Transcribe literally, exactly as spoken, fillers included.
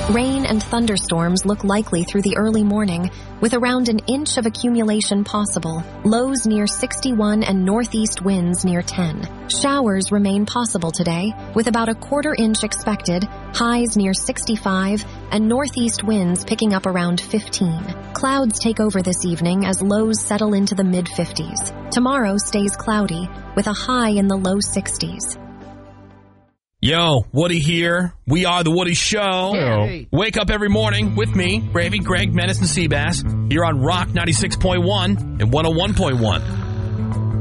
Rain and thunderstorms look likely through the early morning, with around an inch of accumulation possible, lows near sixty-one and northeast winds near ten. Showers remain possible today, with about a quarter inch expected, highs near sixty-five, and northeast winds picking up around fifteen. Clouds take over this evening as lows settle into the mid-fifties. Tomorrow stays cloudy, with a high in the low sixties. Yo, Woody here. We are The Woody Show. Hey. Wake up every morning with me, Gravy, Greg, Menace, and Seabass, here on Rock ninety-six point one and one oh one point one.